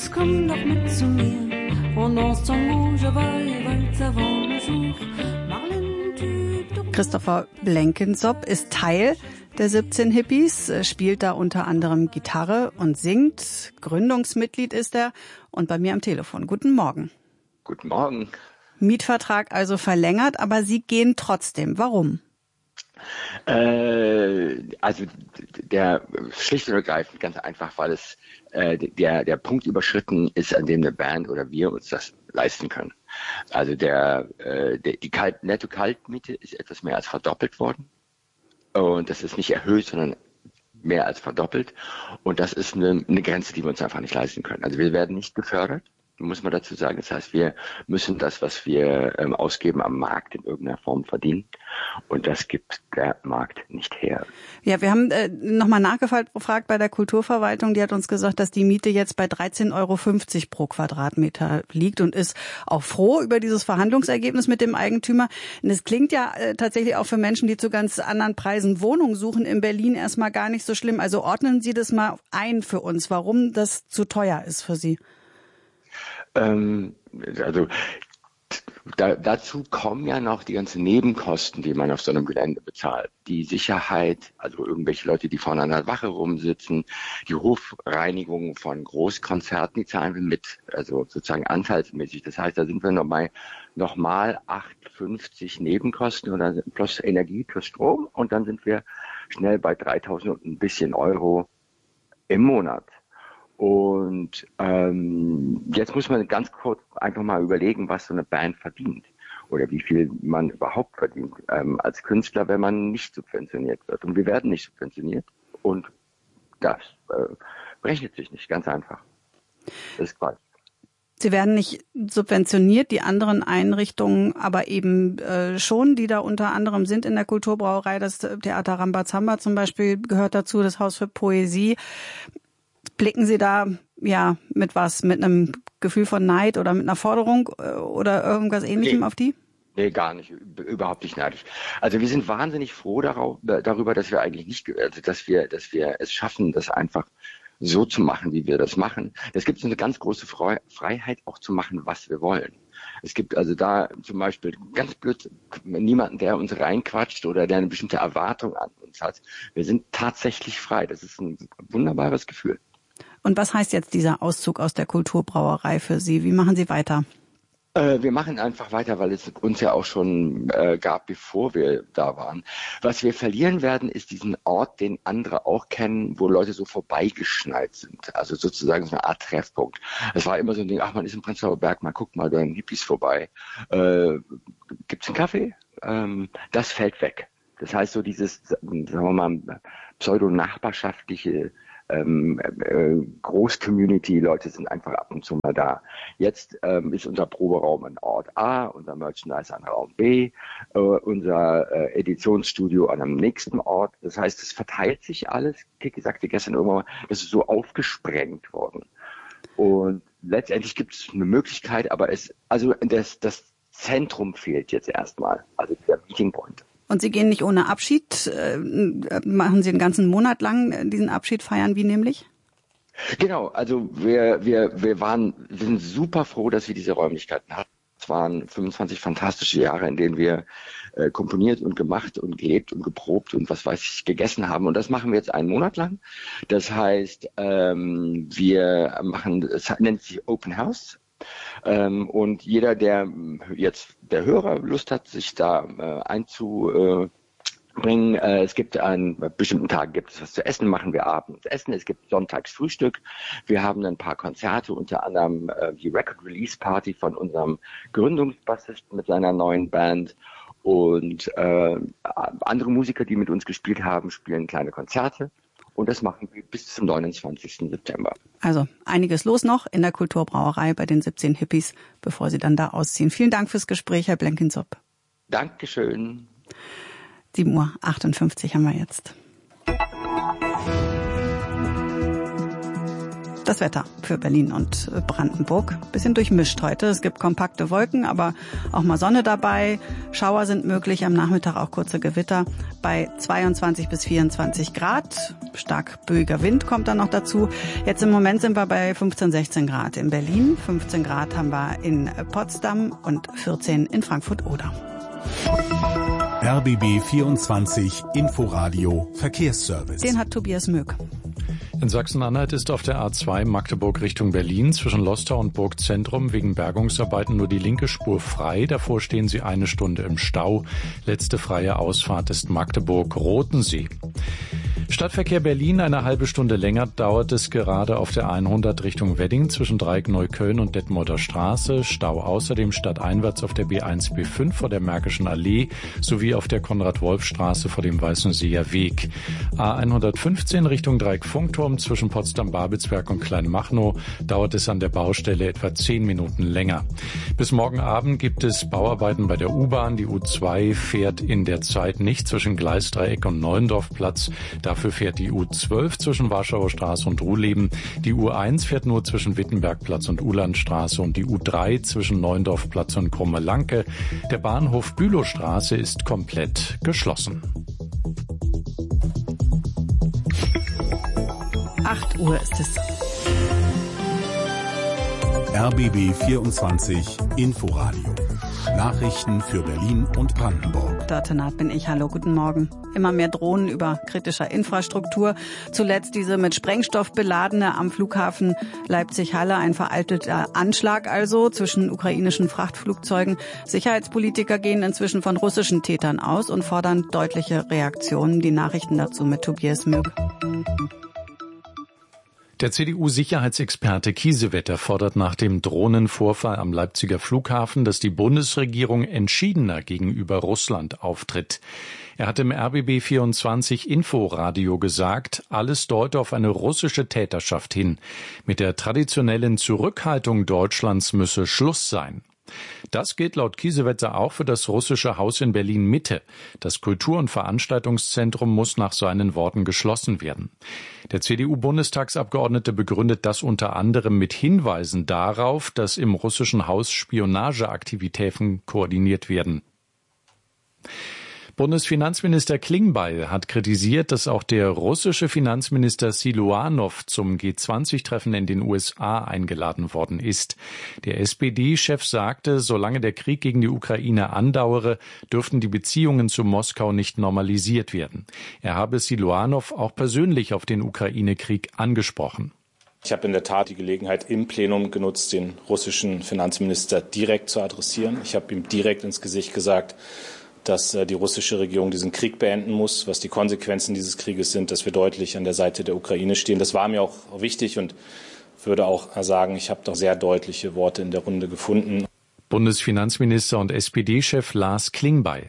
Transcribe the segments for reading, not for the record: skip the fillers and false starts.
tous, komm doch mit zu mir. Pendant ce temps, je waltz avant le jour. Marlène, tu... Christopher Blenkinsop ist Teil der 17 Hippies, spielt da unter anderem Gitarre und singt. Gründungsmitglied ist er und bei mir am Telefon. Guten Morgen. Guten Morgen. Mietvertrag also verlängert, aber Sie gehen trotzdem. Warum? Also der schlicht und ergreifend ganz einfach, weil es der Punkt überschritten ist, an dem eine Band oder wir uns das leisten können. Also die Netto-Kaltmiete ist etwas mehr als verdoppelt worden. Und das ist nicht erhöht, sondern mehr als verdoppelt. Und das ist eine Grenze, die wir uns einfach nicht leisten können. Also wir werden nicht gefördert, muss man dazu sagen. Das heißt, wir müssen das, was wir ausgeben, am Markt in irgendeiner Form verdienen. Und das gibt der Markt nicht her. Ja, wir haben nochmal nachgefragt bei der Kulturverwaltung. Die hat uns gesagt, dass die Miete jetzt bei 13,50 € pro Quadratmeter liegt und ist auch froh über dieses Verhandlungsergebnis mit dem Eigentümer. Und es klingt ja tatsächlich auch für Menschen, die zu ganz anderen Preisen Wohnungen suchen, in Berlin erstmal gar nicht so schlimm. Also ordnen Sie das mal ein für uns, warum das zu teuer ist für Sie. Dazu kommen ja noch die ganzen Nebenkosten, die man auf so einem Gelände bezahlt. Die Sicherheit, also irgendwelche Leute, die vorne an der Wache rumsitzen, die Hofreinigung von Großkonzerten, die zahlen wir mit, also sozusagen anteilsmäßig. Das heißt, da sind wir nochmal 8,50 Nebenkosten oder plus Energie, plus Strom und dann sind wir schnell bei 3.000 und ein bisschen Euro im Monat. Und jetzt muss man ganz kurz einfach mal überlegen, was so eine Band verdient oder wie viel man überhaupt verdient als Künstler, wenn man nicht subventioniert wird. Und wir werden nicht subventioniert und das berechnet sich nicht, ganz einfach. Das ist Quatsch. Sie werden nicht subventioniert, die anderen Einrichtungen aber eben schon, die da unter anderem sind in der Kulturbrauerei. Das Theater Rambazamba zum Beispiel gehört dazu, das Haus für Poesie. Blicken Sie da ja mit was? Mit einem Gefühl von Neid oder mit einer Forderung oder irgendwas Ähnlichem auf die? Nee, gar nicht. Überhaupt nicht neidisch. Also wir sind wahnsinnig froh darüber, dass wir eigentlich nicht, also dass wir es schaffen, das einfach so zu machen, wie wir das machen. Es gibt so eine ganz große Freiheit, auch zu machen, was wir wollen. Es gibt also da zum Beispiel ganz blöd niemanden, der uns reinquatscht oder der eine bestimmte Erwartung an uns hat. Wir sind tatsächlich frei. Das ist ein wunderbares Gefühl. Und was heißt jetzt dieser Auszug aus der Kulturbrauerei für Sie? Wie machen Sie weiter? Wir machen einfach weiter, weil es uns ja auch schon gab, bevor wir da waren. Was wir verlieren werden, ist diesen Ort, den andere auch kennen, wo Leute so vorbeigeschneit sind. Also sozusagen so eine Art Treffpunkt. Es war immer so ein Ding, ach, man ist im Prenzlauer Berg, man guckt mal bei den Hippies vorbei. Gibt's einen Kaffee? Das fällt weg. Das heißt so dieses, sagen wir mal, pseudo-nachbarschaftliche Groß-Community-Leute sind einfach ab und zu mal da. Jetzt ist unser Proberaum an Ort A, unser Merchandise an Raum B, unser Editionsstudio an einem nächsten Ort. Das heißt, es verteilt sich alles. Kiki sagte gestern irgendwann mal, das ist so aufgesprengt worden. Und letztendlich gibt es eine Möglichkeit, aber das Zentrum fehlt jetzt erstmal, also der Meeting Point. Und Sie gehen nicht ohne Abschied? Machen Sie einen ganzen Monat lang diesen Abschied feiern? Wie nämlich? Genau, also wir sind super froh, dass wir diese Räumlichkeiten hatten. Es waren 25 fantastische Jahre, in denen wir komponiert und gemacht und gelebt und geprobt und was weiß ich gegessen haben. Und das machen wir jetzt einen Monat lang. Das heißt, wir machen, es nennt sich Open House. Und jeder, der Hörer Lust hat, sich da einzubringen, es gibt an bestimmten Tagen gibt es was zu essen, machen wir abends Essen, es gibt sonntags Frühstück, wir haben ein paar Konzerte, unter anderem die Record Release Party von unserem Gründungsbassisten mit seiner neuen Band und andere Musiker, die mit uns gespielt haben, spielen kleine Konzerte. Und das machen wir bis zum 29. September. Also einiges los noch in der Kulturbrauerei bei den 17 Hippies, bevor Sie dann da ausziehen. Vielen Dank fürs Gespräch, Herr Blenkinsop. Dankeschön. 7:58 Uhr haben wir jetzt. Das Wetter für Berlin und Brandenburg. Bisschen durchmischt heute. Es gibt kompakte Wolken, aber auch mal Sonne dabei. Schauer sind möglich, am Nachmittag auch kurze Gewitter bei 22 bis 24 Grad. Stark böiger Wind kommt dann noch dazu. Jetzt im Moment sind wir bei 15, 16 Grad in Berlin. 15 Grad haben wir in Potsdam und 14 in Frankfurt-Oder. RBB 24 Inforadio Verkehrsservice. Den hat Tobias Möck. In Sachsen-Anhalt ist auf der A2 Magdeburg Richtung Berlin zwischen Lostal und Burgzentrum wegen Bergungsarbeiten nur die linke Spur frei. Davor stehen sie 1 Stunde im Stau. Letzte freie Ausfahrt ist Magdeburg-Rotensee. Stadtverkehr Berlin, eine halbe Stunde länger dauert es gerade auf der 100 Richtung Wedding zwischen Dreieck-Neukölln und Detmolder Straße. Stau außerdem stadteinwärts auf der B1, B5 vor der Märkischen Allee sowie auf der Konrad-Wolf-Straße vor dem Weißenseer Weg. A115 Richtung Dreieck-Funkturm zwischen Potsdam-Babelsberg und Kleinmachnow dauert es an der Baustelle etwa 10 Minuten länger. Bis morgen Abend gibt es Bauarbeiten bei der U-Bahn. Die U2 fährt in der Zeit nicht zwischen Gleisdreieck und Neuendorfplatz. Dafür fährt die U12 zwischen Warschauer Straße und Ruhleben. Die U1 fährt nur zwischen Wittenbergplatz und Ulandstraße und die U3 zwischen Neuendorfplatz und Krumme-Lanke. Der Bahnhof Bülowstraße ist komplett geschlossen. 8 Uhr ist es. RBB 24 Inforadio. Nachrichten für Berlin und Brandenburg. Dörte Naht bin ich. Hallo, guten Morgen. Immer mehr Drohnen über kritischer Infrastruktur. Zuletzt diese mit Sprengstoff beladene am Flughafen Leipzig-Halle. Ein veralteter Anschlag also zwischen ukrainischen Frachtflugzeugen. Sicherheitspolitiker gehen inzwischen von russischen Tätern aus und fordern deutliche Reaktionen. Die Nachrichten dazu mit Tobias Möck. Der CDU-Sicherheitsexperte Kiesewetter fordert nach dem Drohnenvorfall am Leipziger Flughafen, dass die Bundesregierung entschiedener gegenüber Russland auftritt. Er hat im RBB 24 Inforadio gesagt, alles deute auf eine russische Täterschaft hin. Mit der traditionellen Zurückhaltung Deutschlands müsse Schluss sein. Das gilt laut Kiesewetter auch für das russische Haus in Berlin-Mitte. Das Kultur- und Veranstaltungszentrum muss nach seinen Worten geschlossen werden. Der CDU-Bundestagsabgeordnete begründet das unter anderem mit Hinweisen darauf, dass im russischen Haus Spionageaktivitäten koordiniert werden. Bundesfinanzminister Klingbeil hat kritisiert, dass auch der russische Finanzminister Siluanow zum G20-Treffen in den USA eingeladen worden ist. Der SPD-Chef sagte, solange der Krieg gegen die Ukraine andauere, dürften die Beziehungen zu Moskau nicht normalisiert werden. Er habe Siluanow auch persönlich auf den Ukraine-Krieg angesprochen. Ich habe in der Tat die Gelegenheit im Plenum genutzt, den russischen Finanzminister direkt zu adressieren. Ich habe ihm direkt ins Gesicht gesagt, dass die russische Regierung diesen Krieg beenden muss, was die Konsequenzen dieses Krieges sind, dass wir deutlich an der Seite der Ukraine stehen. Das war mir auch wichtig und würde auch sagen, ich habe doch sehr deutliche Worte in der Runde gefunden. Bundesfinanzminister und SPD-Chef Lars Klingbeil.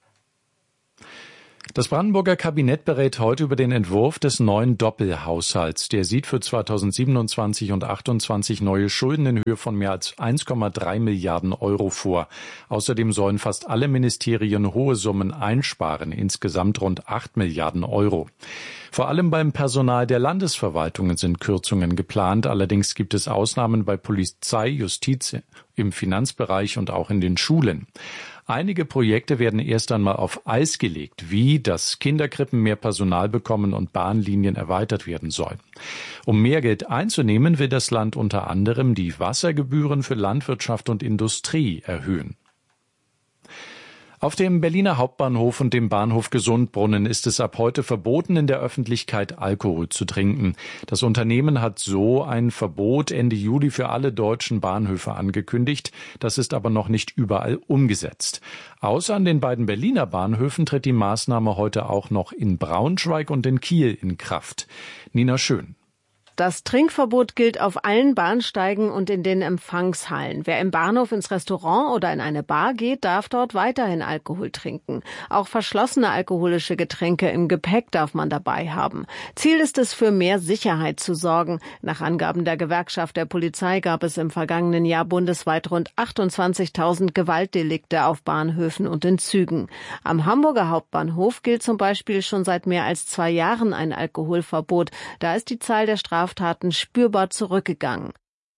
Das Brandenburger Kabinett berät heute über den Entwurf des neuen Doppelhaushalts. Der sieht für 2027 und 2028 neue Schulden in Höhe von mehr als 1,3 Milliarden Euro vor. Außerdem sollen fast alle Ministerien hohe Summen einsparen, insgesamt rund 8 Milliarden Euro. Vor allem beim Personal der Landesverwaltungen sind Kürzungen geplant. Allerdings gibt es Ausnahmen bei Polizei, Justiz, im Finanzbereich und auch in den Schulen. Einige Projekte werden erst einmal auf Eis gelegt, wie dass Kinderkrippen mehr Personal bekommen und Bahnlinien erweitert werden sollen. Um mehr Geld einzunehmen, will das Land unter anderem die Wassergebühren für Landwirtschaft und Industrie erhöhen. Auf dem Berliner Hauptbahnhof und dem Bahnhof Gesundbrunnen ist es ab heute verboten, in der Öffentlichkeit Alkohol zu trinken. Das Unternehmen hat so ein Verbot Ende Juli für alle deutschen Bahnhöfe angekündigt. Das ist aber noch nicht überall umgesetzt. Außer an den beiden Berliner Bahnhöfen tritt die Maßnahme heute auch noch in Braunschweig und in Kiel in Kraft. Nina Schön. Das Trinkverbot gilt auf allen Bahnsteigen und in den Empfangshallen. Wer im Bahnhof ins Restaurant oder in eine Bar geht, darf dort weiterhin Alkohol trinken. Auch verschlossene alkoholische Getränke im Gepäck darf man dabei haben. Ziel ist es, für mehr Sicherheit zu sorgen. Nach Angaben der Gewerkschaft der Polizei gab es im vergangenen Jahr bundesweit rund 28.000 Gewaltdelikte auf Bahnhöfen und in Zügen. Am Hamburger Hauptbahnhof gilt zum Beispiel schon seit mehr als 2 Jahren ein Alkoholverbot. Da ist die Zahl der Straftaten Straftaten spürbar zurückgegangen.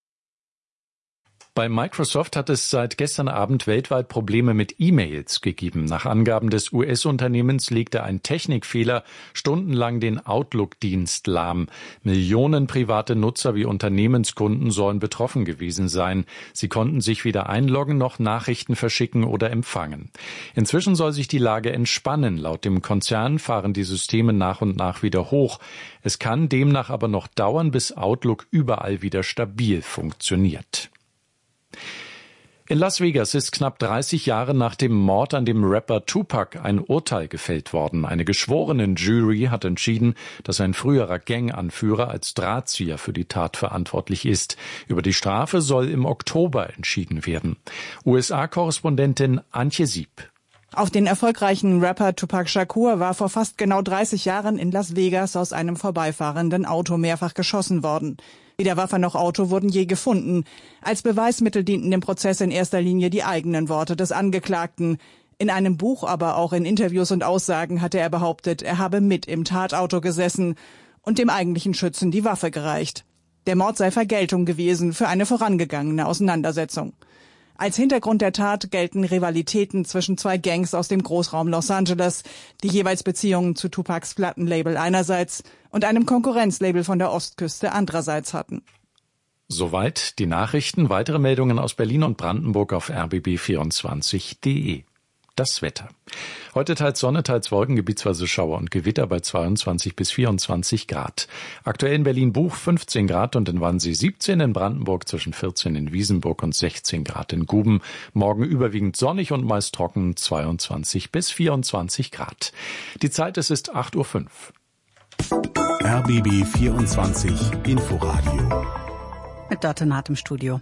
Bei Microsoft hat es seit gestern Abend weltweit Probleme mit E-Mails gegeben. Nach Angaben des US-Unternehmens legte ein Technikfehler stundenlang den Outlook-Dienst lahm. Millionen private Nutzer wie Unternehmenskunden sollen betroffen gewesen sein. Sie konnten sich weder einloggen noch Nachrichten verschicken oder empfangen. Inzwischen soll sich die Lage entspannen. Laut dem Konzern fahren die Systeme nach und nach wieder hoch. Es kann demnach aber noch dauern, bis Outlook überall wieder stabil funktioniert. In Las Vegas ist knapp 30 Jahre nach dem Mord an dem Rapper Tupac ein Urteil gefällt worden. Eine Geschworenenjury hat entschieden, dass ein früherer Ganganführer als Drahtzieher für die Tat verantwortlich ist. Über die Strafe soll im Oktober entschieden werden. USA-Korrespondentin Antje Sieb. Auf den erfolgreichen Rapper Tupac Shakur war vor fast genau 30 Jahren in Las Vegas aus einem vorbeifahrenden Auto mehrfach geschossen worden. Weder Waffe noch Auto wurden je gefunden. Als Beweismittel dienten im Prozess in erster Linie die eigenen Worte des Angeklagten. In einem Buch, aber auch in Interviews und Aussagen hatte er behauptet, er habe mit im Tatauto gesessen und dem eigentlichen Schützen die Waffe gereicht. Der Mord sei Vergeltung gewesen für eine vorangegangene Auseinandersetzung. Als Hintergrund der Tat gelten Rivalitäten zwischen zwei Gangs aus dem Großraum Los Angeles, die jeweils Beziehungen zu Tupacs Plattenlabel einerseits und einem Konkurrenzlabel von der Ostküste andererseits hatten. Soweit die Nachrichten. Weitere Meldungen aus Berlin und Brandenburg auf rbb24.de. Das Wetter. Heute teils Sonne, teils Wolken, gebietsweise Schauer und Gewitter bei 22 bis 24 Grad. Aktuell in Berlin-Buch 15 Grad und in Wannsee 17, in Brandenburg zwischen 14 in Wiesenburg und 16 Grad in Guben. Morgen überwiegend sonnig und meist trocken 22 bis 24 Grad. Die Zeit, es ist 8:05 Uhr. RBB 24 Inforadio. Mit Dörte Naht im Studio.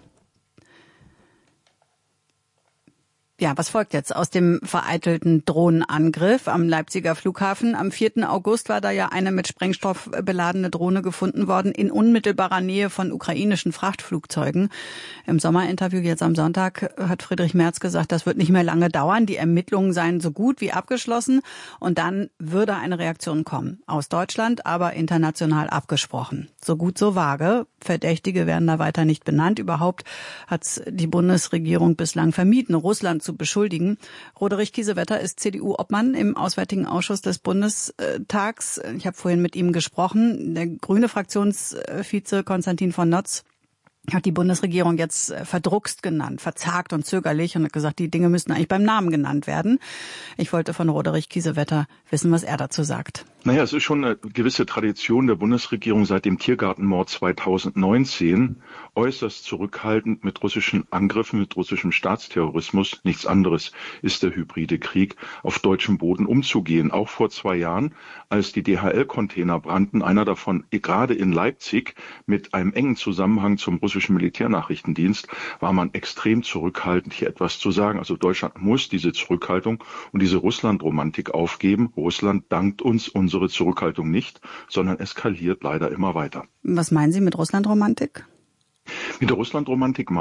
Ja, was folgt jetzt aus dem vereitelten Drohnenangriff am Leipziger Flughafen? Am 4. August war da ja eine mit Sprengstoff beladene Drohne gefunden worden in unmittelbarer Nähe von ukrainischen Frachtflugzeugen. Im Sommerinterview jetzt am Sonntag hat Friedrich Merz gesagt, das wird nicht mehr lange dauern. Die Ermittlungen seien so gut wie abgeschlossen und dann würde eine Reaktion kommen. Aus Deutschland, aber international abgesprochen. So gut, so vage. Verdächtige werden da weiter nicht benannt. Überhaupt hat die Bundesregierung bislang vermieden, Russland zu beschuldigen. Roderich Kiesewetter ist CDU-Obmann im Auswärtigen Ausschuss des Bundestags. Ich habe vorhin mit ihm gesprochen. Der grüne Fraktionsvize Konstantin von Notz hat die Bundesregierung jetzt verdruckst genannt, verzagt und zögerlich und hat gesagt, die Dinge müssten eigentlich beim Namen genannt werden. Ich wollte von Roderich Kiesewetter wissen, was er dazu sagt. Naja, es ist schon eine gewisse Tradition der Bundesregierung seit dem Tiergartenmord 2019, äußerst zurückhaltend mit russischen Angriffen, mit russischem Staatsterrorismus, nichts anderes ist der hybride Krieg, auf deutschem Boden umzugehen. Auch vor 2 Jahren, als die DHL-Container brannten, einer davon gerade in Leipzig mit einem engen Zusammenhang zum russischen Militärnachrichtendienst, war man extrem zurückhaltend, hier etwas zu sagen. Also Deutschland muss diese Zurückhaltung und diese Russland-Romantik aufgeben. Russland dankt uns unsere Zurückhaltung nicht, sondern eskaliert leider immer weiter. Was meinen Sie mit Russland-Romantik? Mit der Russland-Romantik